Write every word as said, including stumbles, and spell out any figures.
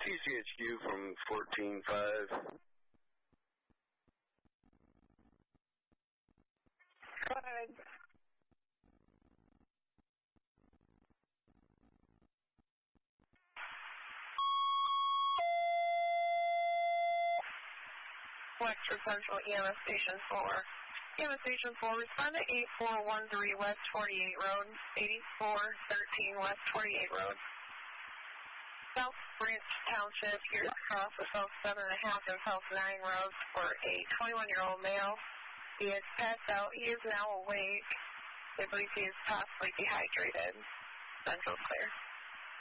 T C H Q from fourteen five. Go ahead. Wexford Central E M S Station four. E M S Station four, respond to eight four one three West twenty-eight Road, eighty-four thirteen West twenty-eight Road. South Branch Township, here across the South seven and a half and South nine Road for a twenty-one-year-old male. He is passed out. He is now awake. They believe he is possibly dehydrated. Central clear.